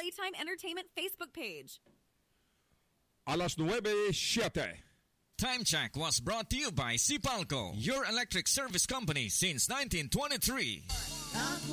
Playtime Entertainment Facebook page. 9:07. Time check was brought to you by Sipalco, your electric service company since 1923.